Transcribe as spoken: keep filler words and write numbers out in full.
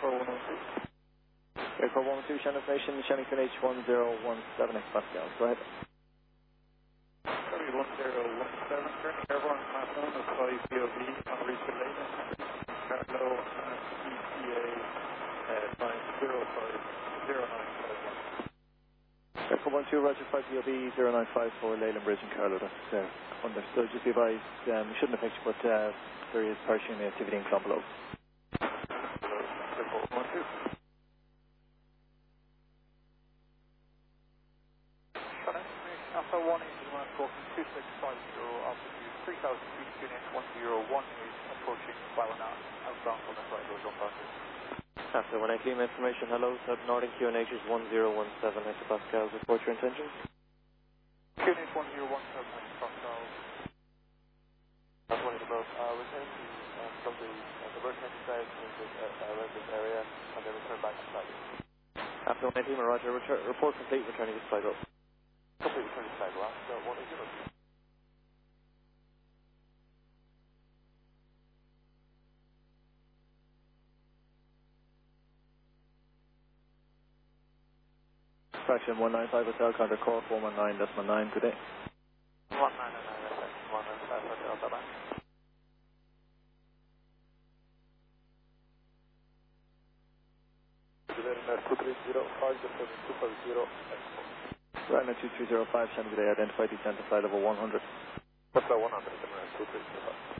one oh two. Airport one one two, Shannon Information, Shannon Q N H one zero one seven hectopascal. Go ahead. W one zero one seven, turning airborne class one of five B O B on reach to Leyland, Carlo and E T A uh, nine zero five zero nine five one. Airport one two, Roger, five B O B zero nine five for Leyland Bridge and Carlo. That's uh, understood. Just be advised, um, we shouldn't affect you, but uh, there is parachuting activity in Clonbelow. Airport one two. Shannon Information, Alpha one eight one four two six five zero, altitude three thousand feet, unit one zero one eight, approaching Ballina, outbound from the flight goes on passes. After one eight, Lima Information, hello, South Northern Q N H is one zero one seven hectopascals. Report your intentions. Q N H one zero one seven hectopascals. That's one of the boat. Uh, we're going to um, from the uh, divert exercise in this, uh, around this area and then return back to Sligo. After one eight, Lima, Roger, return, report complete, returning to Sligo. Complete return to Sligo. After one eight zero. Fraction one nine five Hotel, contact call four one nine, decimal nine, good day. one nine nine nine, one nine five Hotel, bye-bye. two three zero five seven two five zero. Ryanair two three zero five, Shannon, good day, identify descent to flight level one hundred. What's that one hundred? two three zero five.